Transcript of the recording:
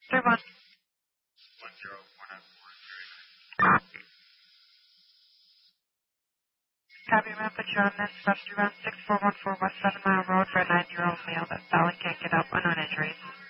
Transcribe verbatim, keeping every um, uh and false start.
three one. one zero one nine four. Copy, ma'am. Put you on this. Restaurant six four one four West Seven Mile Road for a nine-year-old male that's valid, can't get up, unknown injuries.